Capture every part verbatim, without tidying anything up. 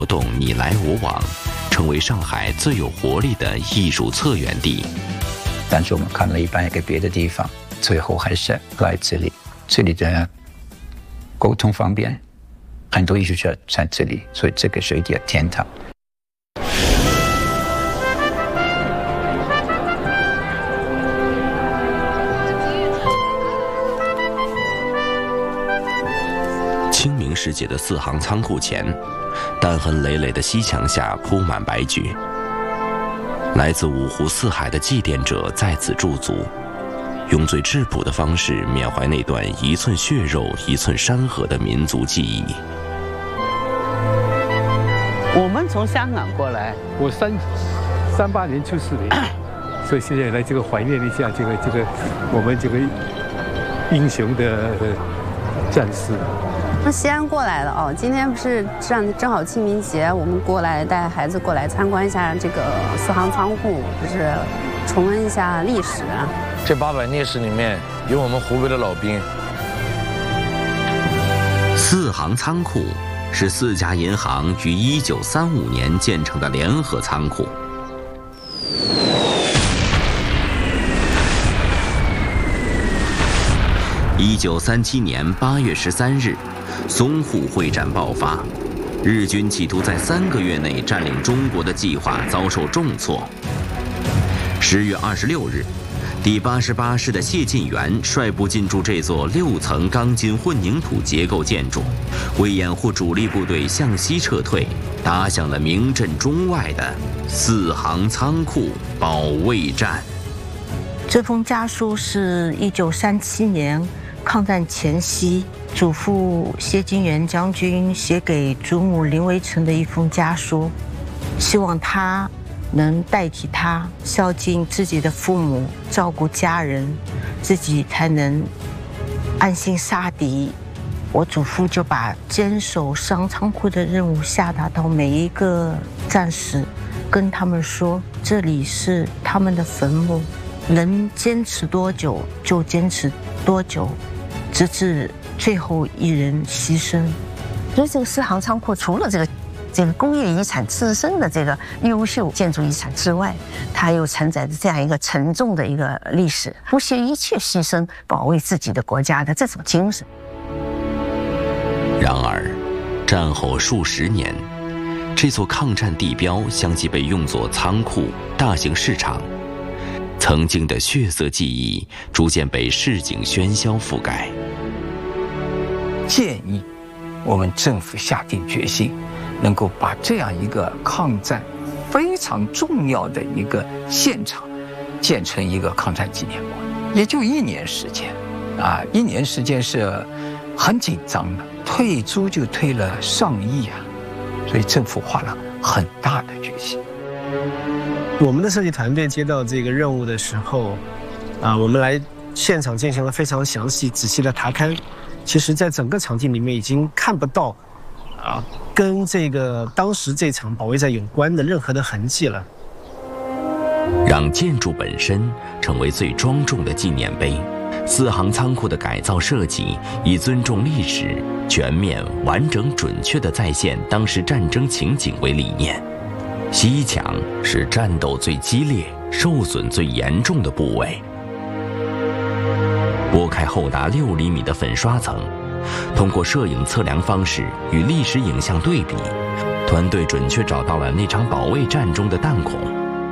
活动你来我往，成为上海最有活力的艺术策源地。 但是我们看了一半一个别的地方，最后还是来这里。这里的沟通方便，很多艺术家在这里，所以这个是一个天堂。 清明时节的四行仓库前，弹痕累累的西墙下铺满白菊。来自五湖四海的祭奠者在此驻足，用最质朴的方式缅怀那段一寸血肉一寸山河的民族记忆。 我们从香港过来， 我三三八年出世的，所以现在来这个怀念一下这个这个我们这个英雄的战士。 从西安过来了哦，今天不是正正好清明节，我们过来带孩子过来参观一下这个四行仓库，就是重温一下历史。 这八百烈士里面有我们湖北的老兵。 四行仓库是四家银行于一九三五年建成的联合仓库。一九三七年八月十三日，淞沪会战爆发，日军企图在三个月内占领中国的计划遭受重挫。十月二十六日，第八十八师的谢晋元率部进驻这座六层钢筋混凝土结构建筑，为掩护主力部队向西撤退，打响了名震中外的四行仓库保卫战。 这封家书是一九三七年抗战前夕，祖父谢晋元将军写给祖母林维成的一封家书，希望他能代替他孝敬自己的父母，照顾家人，自己才能安心杀敌。我祖父就把坚守四行仓库的任务下达到每一个战士，跟他们说，这里是他们的坟墓，能坚持多久就坚持多久，直至最后一人牺牲。 所以这个四行仓库除了这个这个工业遗产自身的这个优秀建筑遗产之外，它又承载着这样一个沉重的一个历史，不惜一切牺牲保卫自己的国家的这种精神。 然而，战后数十年，这座抗战地标相继被用作仓库、大型市场，曾经的血色记忆逐渐被市井喧嚣覆盖。 建议我们政府下定决心，能够把这样一个抗战非常重要的一个现场建成一个抗战纪念馆，也就一年时间，啊，一年时间是很紧张的，退租就退了上亿啊，所以政府花了很大的决心。 我们的设计团队接到这个任务的时候，啊，我们来现场进行了非常详细、仔细的查勘。其实，在整个场景里面已经看不到，啊，跟这个当时这场保卫战有关的任何的痕迹了。 让建筑本身成为最庄重的纪念碑。四行仓库的改造设计以尊重历史、全面、完整、准确地再现当时战争情景为理念。西墙是战斗最激烈、受损最严重的部位。拨开厚达六厘米的粉刷层，通过摄影测量方式与历史影像对比，团队准确找到了那场保卫战中的弹孔。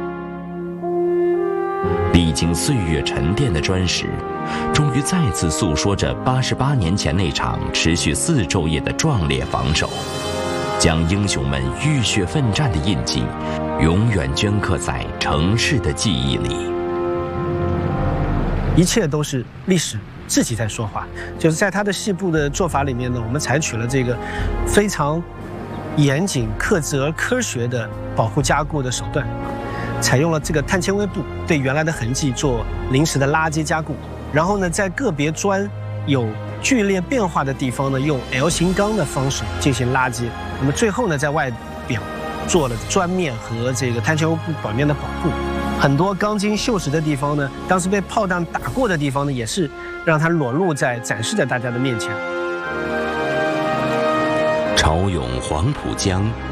历经岁月沉淀的砖石，终于再次诉说着八十八年前那场持续四昼夜的壮烈防守，将英雄们浴血奋战的印记永远镌刻在城市的记忆里。 一切都是历史自己在说话，就是在它的细部的做法里面呢，我们采取了这个非常严谨、克制而科学的保护加固的手段，采用了这个碳纤维布对原来的痕迹做临时的拉接加固，然后呢，在个别砖有剧烈变化的地方呢，用 L 型钢的方式进行拉接。那么最后呢，在外表做了砖面和这个碳纤维布表面的保护。很多钢筋锈蚀的地方呢，当时被炮弹打过的地方呢，也是让它裸露在展示在大家的面前。 潮涌黄浦江，